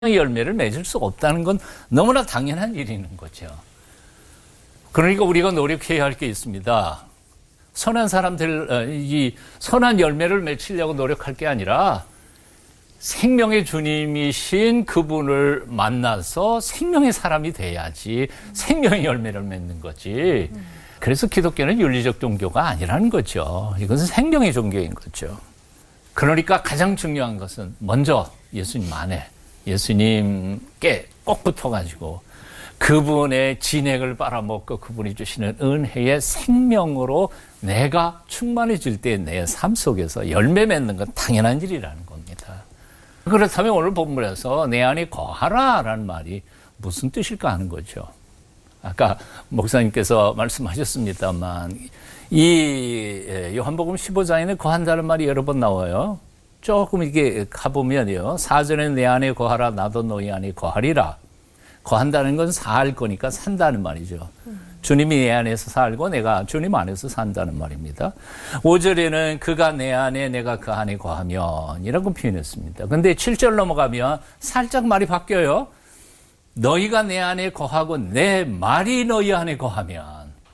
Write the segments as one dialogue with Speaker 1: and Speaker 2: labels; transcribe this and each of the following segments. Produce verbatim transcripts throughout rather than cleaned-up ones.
Speaker 1: 열매를 맺을 수 없다는 건 너무나 당연한 일인 거죠. 그러니까 우리가 노력해야 할 게 있습니다. 선한 사람들, 이 선한 열매를 맺으려고 노력할 게 아니라 생명의 주님이신 그분을 만나서 생명의 사람이 돼야지 생명의 열매를 맺는 거지. 그래서 기독교는 윤리적 종교가 아니라는 거죠. 이것은 생명의 종교인 거죠. 그러니까 가장 중요한 것은 먼저 예수님 안에 예수님께 꼭 붙어가지고 그분의 진액을 빨아먹고 그분이 주시는 은혜의 생명으로 내가 충만해질 때 내 삶 속에서 열매 맺는 건 당연한 일이라는 겁니다. 그렇다면 오늘 본문에서 내 안에 거하라라는 말이 무슨 뜻일까 하는 거죠. 아까 목사님께서 말씀하셨습니다만 이 요한복음 십오 장에는 거한다는 말이 여러 번 나와요. 조금 이게 가보면요. 사전에 내 안에 거하라 나도 너희 안에 거하리라. 거한다는 건 살 거니까 산다는 말이죠. 음. 주님이 내 안에서 살고 내가 주님 안에서 산다는 말입니다. 오 절에는 그가 내 안에 내가 그 안에 거하면 이라고 표현했습니다. 근데 칠 절 넘어가면 살짝 말이 바뀌어요. 너희가 내 안에 거하고 내 말이 너희 안에 거하면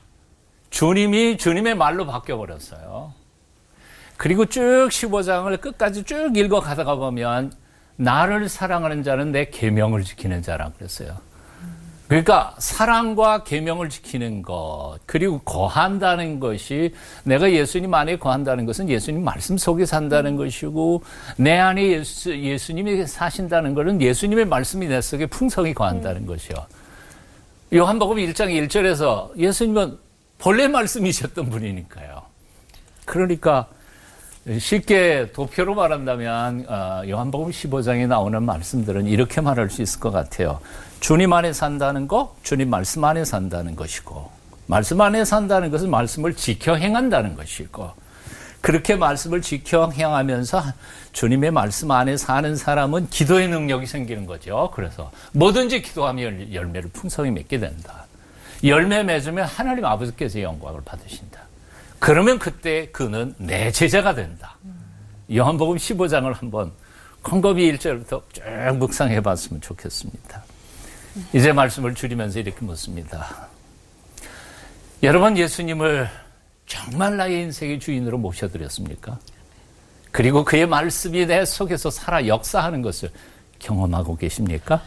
Speaker 1: 주님이 주님의 말로 바뀌어버렸어요. 그리고 쭉 십오 장을 끝까지 쭉 읽어가다가 보면 나를 사랑하는 자는 내 계명을 지키는 자라고 그랬어요. 그러니까 사랑과 계명을 지키는 것 그리고 거한다는 것이 내가 예수님 안에 거한다는 것은 예수님 말씀 속에 산다는 것이고 내 안에 예수, 예수님이 사신다는 것은 예수님의 말씀이 내 속에 풍성히 거한다는 음. 것이요. 요한복음 일 장 일 절에서 예수님은 본래 말씀이셨던 분이니까요. 그러니까 쉽게 도표로 말한다면 요한복음 십오 장에 나오는 말씀들은 이렇게 말할 수 있을 것 같아요. 주님 안에 산다는 거, 주님 말씀 안에 산다는 것이고 말씀 안에 산다는 것은 말씀을 지켜 행한다는 것이고 그렇게 말씀을 지켜 행하면서 주님의 말씀 안에 사는 사람은 기도의 능력이 생기는 거죠. 그래서 뭐든지 기도하면 열매를 풍성히 맺게 된다. 열매 맺으면 하나님 아버지께서 영광을 받으신다. 그러면 그때 그는 내 제자가 된다. 요한복음 십오 장을 한번 콩고비 일 절부터 쭉 묵상해 봤으면 좋겠습니다. 이제 말씀을 줄이면서 이렇게 묻습니다. 여러분 예수님을 정말 나의 인생의 주인으로 모셔드렸습니까? 그리고 그의 말씀이 내 속에서 살아 역사하는 것을 경험하고 계십니까?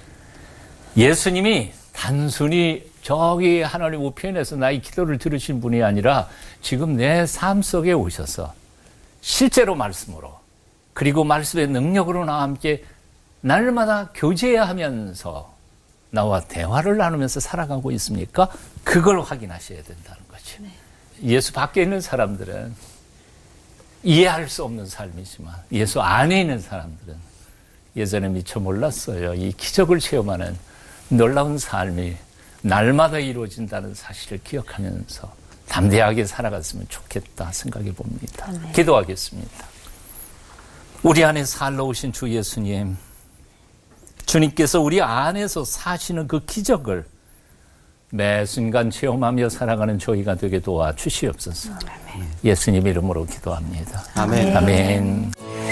Speaker 1: 예수님이 단순히 저기 하나님 우편에서 나의 기도를 들으신 분이 아니라 지금 내 삶 속에 오셔서 실제로 말씀으로 그리고 말씀의 능력으로 나와 함께 날마다 교제하면서 나와 대화를 나누면서 살아가고 있습니까? 그걸 확인하셔야 된다는 거죠. 네. 예수 밖에 있는 사람들은 이해할 수 없는 삶이지만 예수 안에 있는 사람들은 예전에 미처 몰랐어요. 이 기적을 체험하는 놀라운 삶이 날마다 이루어진다는 사실을 기억하면서 담대하게 살아갔으면 좋겠다 생각해 봅니다. 네. 기도하겠습니다. 우리 안에 살러 오신 주 예수님, 주님께서 우리 안에서 사시는 그 기적을 매 순간 체험하며 살아가는 저희가 되게 도와주시옵소서. 아멘. 예수님 이름으로 기도합니다. 아멘. 아멘.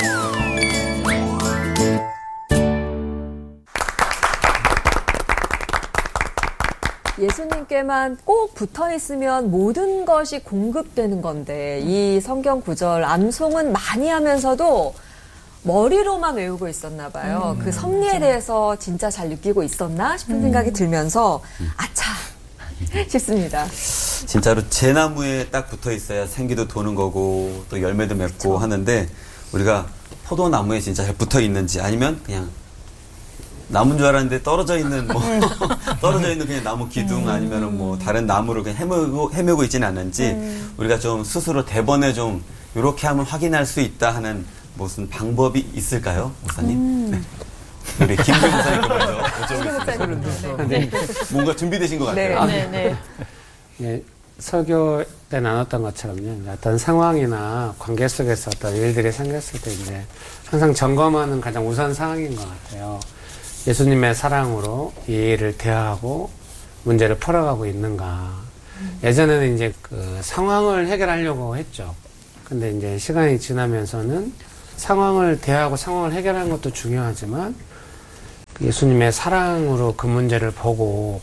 Speaker 2: 예수님께만 꼭 붙어 있으면 모든 것이 공급되는 건데 이 성경 구절 암송은 많이 하면서도 머리로만 외우고 있었나 봐요. 음, 그 섭리에 맞아. 대해서 진짜 잘 느끼고 있었나 싶은 음. 생각이 들면서 아차 싶습니다.
Speaker 3: 진짜로 제 나무에 딱 붙어 있어야 생기도 도는 거고 또 열매도 맺고 그렇죠. 하는데 우리가 포도나무에 진짜 잘 붙어 있는지 아니면 그냥 나무인 줄 알았는데 떨어져 있는 뭐 떨어져 있는 그냥 나무 기둥 음. 아니면은 뭐 다른 나무를 그냥 헤매고 헤매고 있지는 않는지 음. 우리가 좀 스스로 대번에 좀 이렇게 하면 확인할 수 있다 하는 무슨 방법이 있을까요, 목사님? 음. 네. 우리 김규 목사님께 먼저 여쭤보겠습니다.
Speaker 4: 네.
Speaker 3: 뭔가 준비되신 것 같아요.
Speaker 2: 네, 네,
Speaker 4: 네. 설교 때 나눴던 것처럼요. 어떤 상황이나 관계 속에서 어떤 일들이 생겼을 때 이제 항상 점검하는 가장 우선 사항인 것 같아요. 예수님의 사랑으로 이 일을 대하고 문제를 풀어가고 있는가. 음. 예전에는 이제 그 상황을 해결하려고 했죠. 근데 이제 시간이 지나면서는 상황을 대하고 상황을 해결하는 것도 중요하지만 예수님의 사랑으로 그 문제를 보고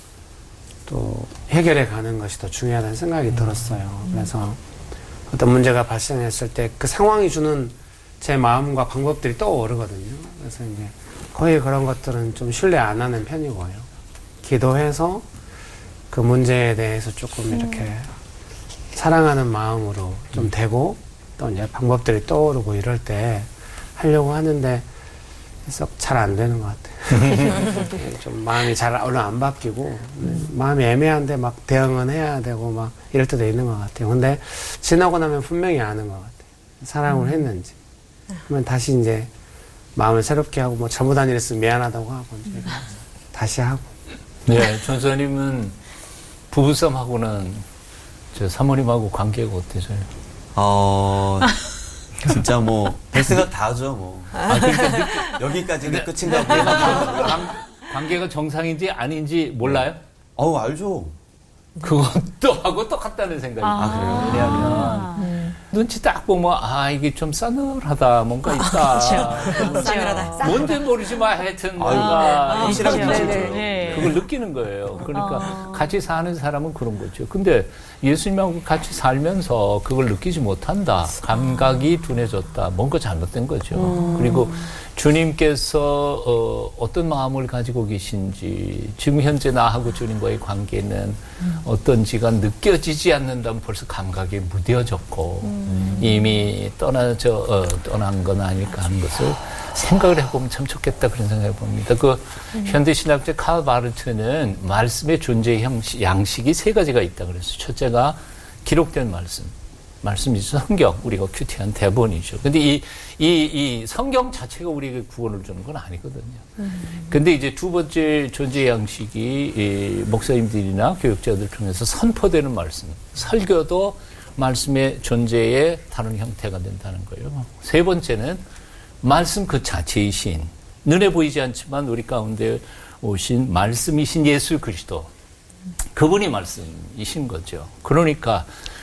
Speaker 4: 또 해결해 가는 것이 더 중요하다는 생각이 들었어요. 그래서 어떤 문제가 발생했을 때 그 상황이 주는 제 마음과 방법들이 떠오르거든요. 그래서 이제 거의 그런 것들은 좀 신뢰 안 하는 편이고요. 기도해서 그 문제에 대해서 조금 이렇게 사랑하는 마음으로 좀 되고 또 이제 방법들이 떠오르고 이럴 때 하려고 하는데 썩 잘 안 되는 것 같아요. 좀 마음이 잘 얼른 안 바뀌고 마음이 애매한데 막 대응은 해야 되고 막 이럴 때도 있는 것 같아요. 근데 지나고 나면 분명히 아는 것 같아요. 사랑을 했는지. 그러면 다시 이제 마음을 새롭게 하고 뭐 잘못한 일 있으면 미안하다고 하고 이제 다시 하고.
Speaker 1: 네, 전사님은 부부싸움하고는 저 사모님하고 관계가 어떠세요?
Speaker 3: 어, 진짜 뭐, 별 생각 다 하죠, 뭐.
Speaker 1: 아, 그러니까
Speaker 3: 여기까지는 끝인가 보다.
Speaker 1: 관, 관계가 정상인지 아닌지 몰라요?
Speaker 3: 어우, 알죠.
Speaker 1: 그것도 하고 똑같다는 생각이
Speaker 3: 아,
Speaker 1: 들어요. 왜냐하면 눈치 딱 보면 아 이게 좀 싸늘하다 뭔가 있다.
Speaker 2: 싸늘하다.
Speaker 1: 뭔지 모르지만 하여튼 뭔가
Speaker 3: 네. 확실하게
Speaker 1: 있다.
Speaker 3: 느끼죠.
Speaker 5: 네.
Speaker 1: 그걸 느끼는 거예요. 그러니까 같이 사는 사람은 그런 거죠. 근데 예수님하고 같이 살면서 그걸 느끼지 못한다. 감각이 둔해졌다. 뭔가 잘못된 거죠. 그리고 주님께서 어, 어떤 마음을 가지고 계신지 지금 현재 나하고 주님과의 관계는 어떤지가 느껴지지 않는다면 벌써 감각이 무뎌졌고 음. 이미 떠나져 어, 떠난 건 아닐까 하는 것을 생각을 해보면 참 좋겠다 그런 생각을 해봅니다. 그 음. 현대신학자 칼 바르트는 말씀의 존재 형식, 양식이 세 가지가 있다 그랬어요. 첫째가 기록된 말씀. 말씀이 성경, 우리가 큐티한 대본이죠. 근데 이, 이, 이 성경 자체가 우리에게 구원을 주는 건 아니거든요. 음. 근데 이제 두 번째 존재 양식이 이 목사님들이나 교육자들 통해서 선포되는 말씀. 설교도 말씀의 존재의 다른 형태가 된다는 거예요. 세 번째는 말씀 그 자체이신, 눈에 보이지 않지만 우리 가운데 오신 말씀이신 예수 그리스도. 그분이 말씀이신 거죠. 그러니까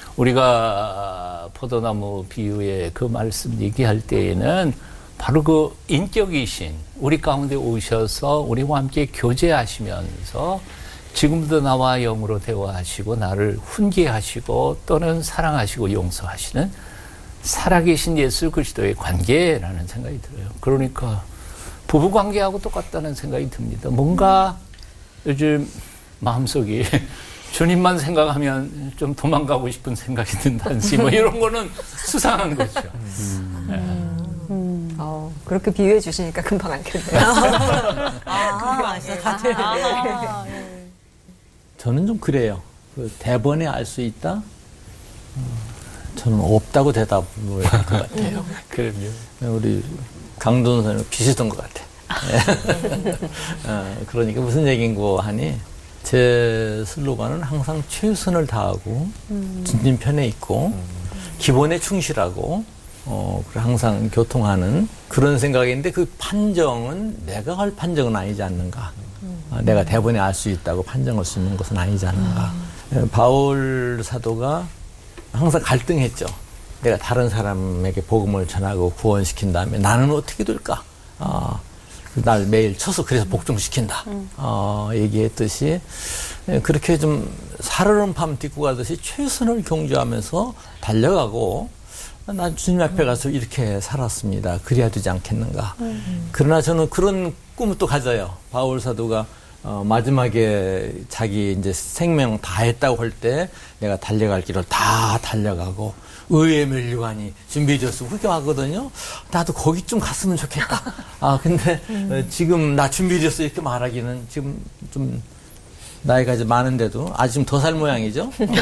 Speaker 1: 우리가 포도나무 비유의 그 말씀 얘기할 때에는 바로 그 인격이신 우리 가운데 오셔서 우리와 함께 교제하시면서 지금도 나와 영으로 대화하시고 나를 훈계하시고 또는 사랑하시고 용서하시는 살아계신 예수 그리스도의 관계라는 생각이 들어요. 그러니까 부부관계하고 똑같다는 생각이 듭니다. 뭔가 요즘 마음속이 주님만 생각하면 좀 도망가고 싶은 생각이 든다든지 뭐 이런 거는 수상한 거죠. 음. 네.
Speaker 2: 음. 어, 그렇게 비유해 주시니까 금방 알겠네요.
Speaker 5: 아, 진짜 다들. 아, 네.
Speaker 6: 저는 좀 그래요. 그 대번에 알 수 있다? 어, 저는 없다고 대답을 할 것 같아요.
Speaker 1: 그럼요.
Speaker 6: 우리 강돈 선생님 비슷한 것 같아. 어, 그러니까 무슨 얘기인고 하니 제 슬로건은 항상 최선을 다하고 음. 진진편에 있고 음. 기본에 충실하고 어, 항상 교통하는 그런 생각인데 그 판정은 내가 할 판정은 아니지 않는가. 음. 어, 내가 대본에 알 수 있다고 판정할 수 있는 것은 아니지 않는가. 음. 바울 사도가 항상 갈등했죠. 내가 다른 사람에게 복음을 전하고 구원시킨 다음에 나는 어떻게 될까? 어, 날 매일 쳐서 그래서 복종시킨다. 음. 어, 얘기했듯이 그렇게 좀 살얼음 밤 딛고 가듯이 최선을 경주하면서 달려가고 난 주님 앞에 가서 이렇게 살았습니다. 그래야 되지 않겠는가. 음. 그러나 저는 그런 꿈을 또 가져요. 바울 사도가 어, 마지막에 자기 이제 생명 다 했다고 할 때 내가 달려갈 길을 다 달려가고 의의 멸류관이 준비되었어. 그렇게 하거든요. 나도 거기쯤 갔으면 좋겠다. 아, 근데 음. 어, 지금 나 준비되었어 이렇게 말하기는 지금 좀 나이가 이제 많은데도 아직 좀 더 살 모양이죠. 그런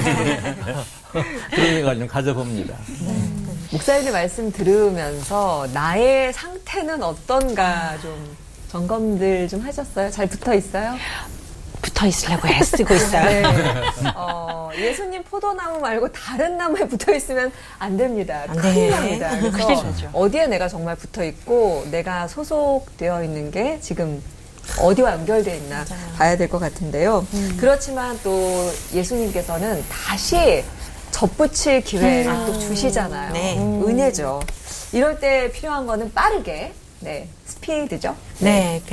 Speaker 6: 생각을 좀 가져봅니다.
Speaker 2: 네. 목사님의 말씀 들으면서 나의 상태는 어떤가 좀 점검들 좀 하셨어요? 잘 붙어 있어요?
Speaker 5: 붙어 있으려고 애쓰고 있어요.
Speaker 2: 네. 어, 예수님 포도나무 말고 다른 나무에 붙어 있으면 안 됩니다.
Speaker 5: 안
Speaker 2: 큰일
Speaker 5: 돼.
Speaker 2: 납니다. 그래서
Speaker 5: 큰일 나죠.
Speaker 2: 어디에 내가 정말 붙어 있고 내가 소속되어 있는 게 지금 어디와 연결되어 있나 맞아요. 봐야 될 것 같은데요. 음. 그렇지만 또 예수님께서는 다시 접붙일 기회를 음. 또 주시잖아요.
Speaker 5: 네.
Speaker 2: 음. 은혜죠. 이럴 때 필요한 거는 빠르게, 네, 스피드죠.
Speaker 5: 네.